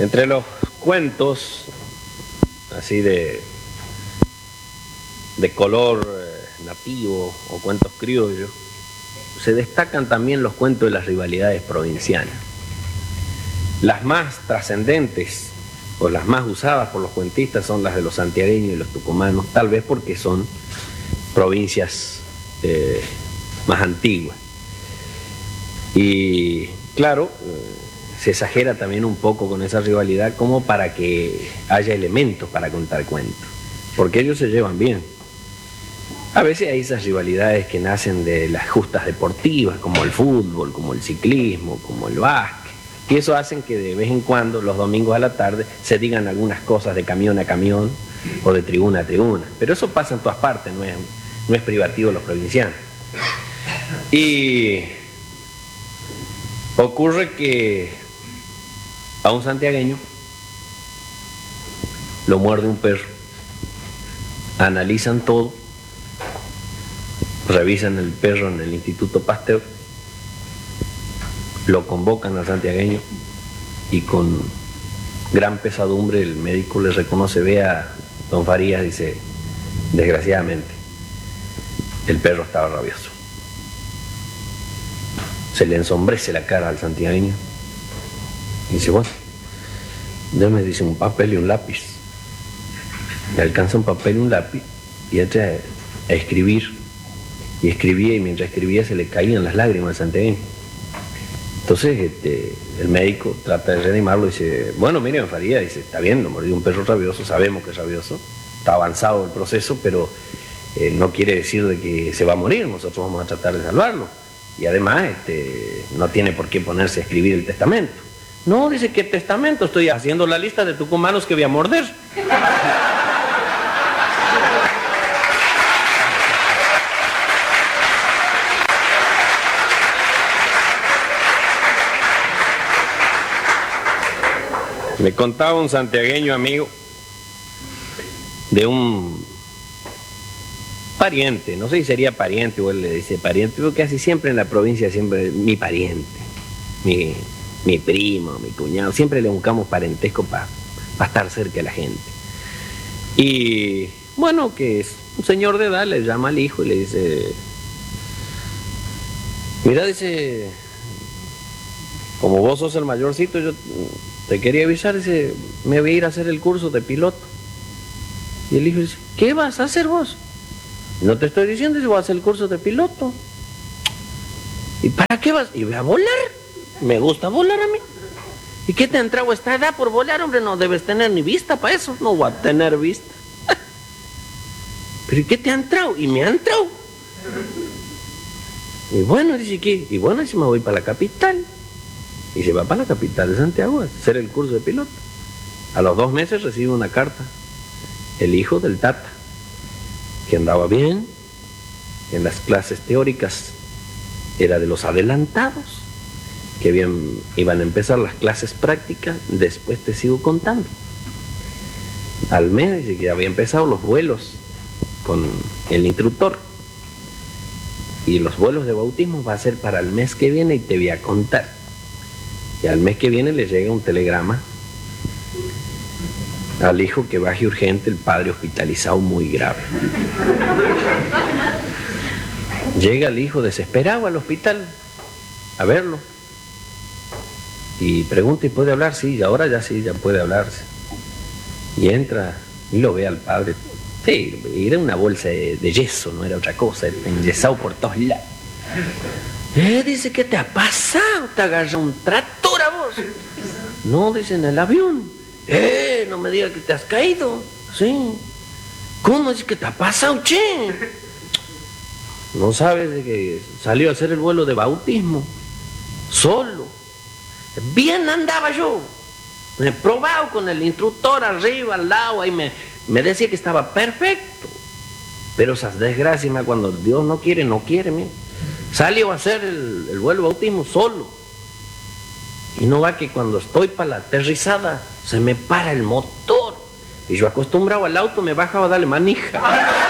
Entre los cuentos así de color nativo o cuentos criollos, se destacan también los cuentos de las rivalidades provincianas. Las más trascendentes o las más usadas por los cuentistas son las de los santiagueños y los tucumanos, tal vez porque son provincias más antiguas. Y claro, se exagera también un poco con esa rivalidad como para que haya elementos para contar cuentos, porque ellos se llevan bien. A veces hay esas rivalidades que nacen de las justas deportivas, como el fútbol, como el ciclismo, como el básquet, y eso hacen que de vez en cuando, los domingos a la tarde, se digan algunas cosas de camión a camión o de tribuna a tribuna. Pero eso pasa en todas partes, no es privativo de los provincianos. Y ocurre que a un santiagueño lo muerde un perro, analizan todo, revisan el perro en el Instituto Pasteur, lo convocan al santiagueño y con gran pesadumbre el médico le reconoce: vea, don Farías, dice, desgraciadamente el perro estaba rabioso. Se le ensombrece la cara al santiagueño y dice: bueno, déme, dice, un papel y un lápiz. Le alcanza un papel y un lápiz y entra a escribir. Y escribía, y mientras escribía se le caían las lágrimas al santiagueño. Entonces el médico trata de reanimarlo y dice: bueno, mire, don Farías, dice, está bien, lo mordió un perro rabioso, sabemos que es rabioso, está avanzado el proceso, pero no quiere decir de que se va a morir, nosotros vamos a tratar de salvarlo. Y además no tiene por qué ponerse a escribir el testamento. No, dice, ¿qué testamento? Estoy haciendo la lista de tucumanos que voy a morder. Me contaba un santiagueño amigo de un pariente, no sé si sería pariente o él le dice pariente, pero casi siempre en la provincia, siempre mi pariente, mi primo, mi cuñado, siempre le buscamos parentesco para estar cerca de la gente. Y bueno, que es un señor de edad, le llama al hijo y le dice: mira, dice, como vos sos el mayorcito, yo te quería avisar, dice, me voy a ir a hacer el curso de piloto. Y el hijo dice: ¿qué vas a hacer vos? No te estoy diciendo, dice, voy a hacer el curso de piloto. ¿Y para qué vas? Y voy a volar. Me gusta volar a mí. ¿Y qué te ha entrado a esta edad por volar, hombre? No debes tener ni vista para eso. No voy a tener vista. ¿Pero y qué te ha entrado? Y me ha entrado. Y bueno, dice, ¿qué? Y bueno, dice, me voy para la capital. Y se va para la capital de Santiago a hacer el curso de piloto. A los 2 meses recibe una carta. El hijo del tata, que andaba bien en las clases teóricas, era de los adelantados, que bien iban a empezar las clases prácticas, después te sigo contando. Al mes dice que había empezado los vuelos con el instructor, y los vuelos de bautismo va a ser para el mes que viene y te voy a contar. Y al mes que viene le llega un telegrama al hijo que baje urgente, el padre hospitalizado muy grave. Llega el hijo desesperado al hospital a verlo y pregunta: ¿y puede hablar? Sí, ahora ya sí, ya puede hablarse. Y entra y lo ve al padre. Sí, era una bolsa de yeso, no era otra cosa, enyesado por todos lados. Dice, ¿qué te ha pasado? ¿Te agarra un tractor a vos? No, dice, en el avión. No me digas que te has caído. Sí. ¿Cómo? Dice, ¿qué te ha pasado, che? No sabes de que salió a hacer el vuelo de bautismo solo. Bien andaba yo. Me he probado con el instructor arriba, al lado, ahí me decía que estaba perfecto. Pero esas desgracias, cuando Dios no quiere, no quiere, mira. Salió a hacer el vuelo de bautismo solo. Y no va que cuando estoy para la aterrizada se me para el motor. Y yo acostumbrado al auto me bajaba a darle manija.